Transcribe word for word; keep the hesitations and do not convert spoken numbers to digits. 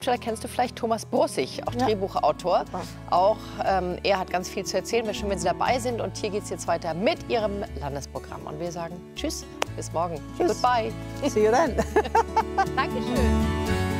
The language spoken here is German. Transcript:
Kennst du vielleicht Thomas Brussig, auch Ja. Drehbuchautor. Auch ähm, er hat ganz viel zu erzählen. Wäre schön, wenn Sie dabei sind. Und hier geht es jetzt weiter mit Ihrem Landesprogramm. Und wir sagen Tschüss, bis morgen. Tschüss. Goodbye. See you then. Dankeschön.